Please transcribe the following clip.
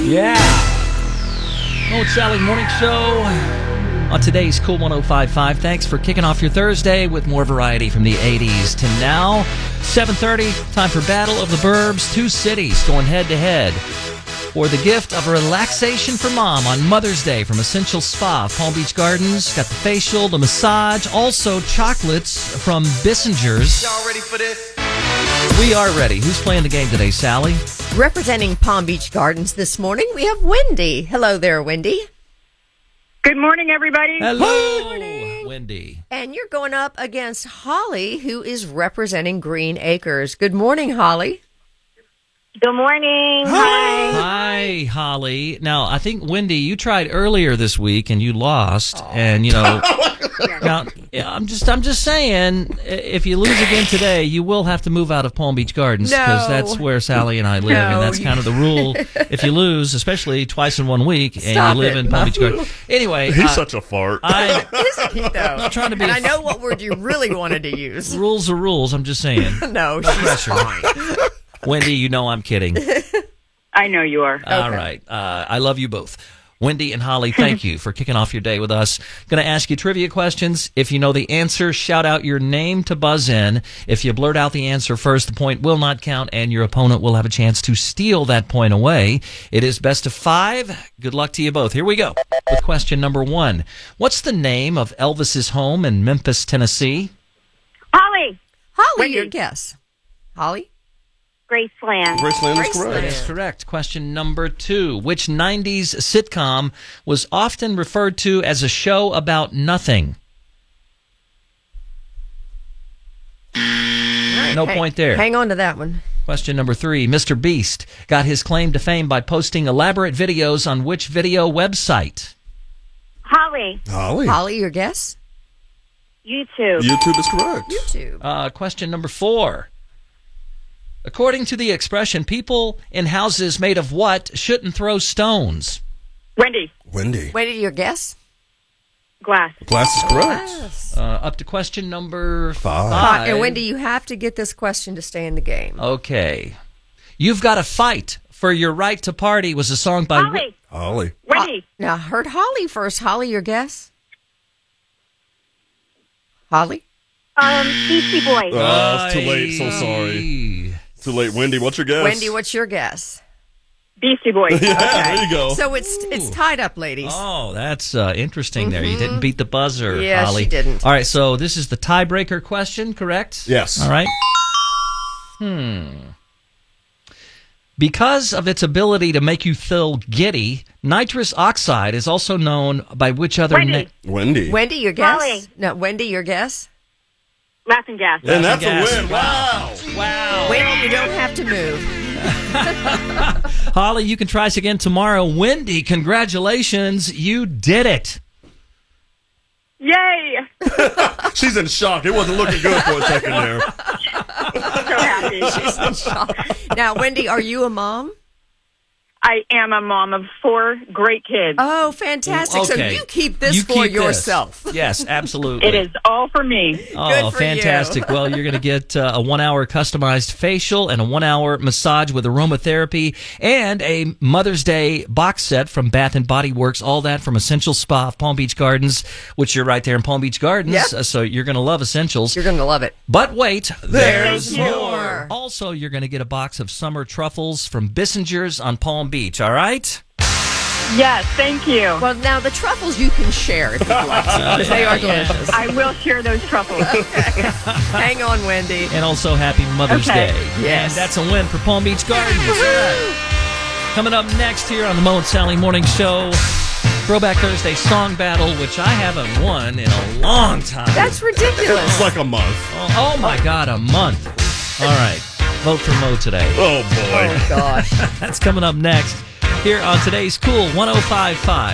Yeah. Oh, it's Sally Morning Show on today's Cool 105.5. Thanks for kicking off your Thursday with more variety from the 80s to now. 7:30, time for Battle of the Burbs. Two cities going head-to-head for the gift of a relaxation for mom on Mother's Day from Essential Spa of Palm Beach Gardens. Got the facial, the massage, also chocolates from Bissinger's. Y'all ready for this? We are ready. Who's playing the game today, Sally? Representing Palm Beach Gardens this morning, we have Wendy. Hello there, Wendy. Good morning, everybody. Hello, morning. Wendy. And you're going up against Holly, who is representing Green Acres. Good morning, Holly. Good morning. Hi. Hi, Holly. Now, I think, Wendy, you tried earlier this week and you lost. And, now, I'm just saying, if you lose again today, you will have to move out of Palm Beach Gardens because that's where Sally and I live. And that's kind of the rule. If you lose, especially twice in 1 week, and Stop you live in Palm Beach Gardens. Anyway. He's such a fart. Isn't he, though? I'm trying to be and I know what word you really wanted to use. Rules are rules, I'm just saying. No, she's fine. Wendy, you know I'm kidding. I know you are. All right. I love you both. Wendy and Holly, thank you for kicking off your day with us. Going to ask you trivia questions. If you know the answer, shout out your name to buzz in. If you blurt out the answer first, the point will not count, and your opponent will have a chance to steal that point away. It is best of 5. Good luck to you both. Here we go with question number 1. What's the name of Elvis's home in Memphis, Tennessee? Holly. Holly, Wendy. your guess. Holly? Graceland. Graceland is correct. That is correct. Question number 2. Which 90s sitcom was often referred to as a show about nothing? No point there. Hang on to that one. Question number 3. Mr. Beast got his claim to fame by posting elaborate videos on which video website? Holly. Holly. Holly, your guess? YouTube. YouTube is correct. YouTube. Question number 4. According to the expression, people in houses made of what shouldn't throw stones? Wendy. Wendy. Wendy, your guess? Glass. Glass is correct. Yes. Up to question number 5. And Wendy, you have to get this question to stay in the game. Okay. You've Got to Fight for Your Right to Party was a song by... Holly. Holly. Wendy. Now, I heard Holly first. Holly, your guess? Holly? Beastie Boys. Oh, it's too late. So sorry. Too late. Wendy, what's your guess? Wendy, what's your guess? Beastie Boys. Yeah, Okay. there you go. So it's tied up, ladies. Oh, that's interesting there. You didn't beat the buzzer, Yeah, Holly. she didn't. All right, so this is the tiebreaker question, correct? Yes. All right. Because of its ability to make you feel giddy, nitrous oxide is also known by which other Wendy. Wendy. Wendy, your guess? Holly. No, Wendy, your guess? Laughing Gas. And that's Gas. a win. Wow. Wow. Wendy, you don't have to move. Holly, you can try us again tomorrow. Wendy, congratulations. You did it. Yay. She's in shock. It wasn't looking good for a second there. So happy. She's in shock. Now, Wendy, are you a mom? I am a mom of 4 great kids. Oh, fantastic. So Okay. you keep this You for keep this. yourself. Yes, absolutely. It is all for me. Oh, Good for fantastic. you. Well, you're going to get a 1-hour customized facial and a 1-hour massage with aromatherapy and a Mother's Day box set from Bath & Body Works. All that from Essential Spa of Palm Beach Gardens, which you're right there in Palm Beach Gardens. Yep. So you're going to love Essentials. You're going to love it. But wait, there's Thank you. more. Also, you're going to get a box of summer truffles from Bissinger's on Palm Beach, all right? Yes, thank you. Well, now the truffles you can share if you'd like to, because they are delicious. I will share those truffles. Hang on, Wendy. And also, happy Mother's Okay. Day. Yes. And that's a win for Palm Beach Gardens. All right. Coming up next here on the Mo and Sally Morning Show, Throwback Thursday Song Battle, which I haven't won in a long time. That's ridiculous. It's like a month. Oh my God, a month. All right. Vote for Mo today. Oh, boy. Oh, gosh. That's coming up next here on today's Cool 105.5.